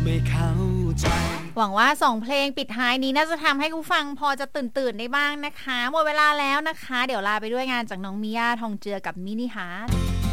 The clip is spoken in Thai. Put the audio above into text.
ไม่เข้าใจหวังว่า2เพลงปิดท้ายนี้น่าจะทำให้ผู้ฟังพอจะตื่นได้บ้างนะคะหมดเวลาแล้วนะคะเดี๋ยวลาไปด้วยงานจากน้องมิยาทองเจือกับมินิฮาร์ท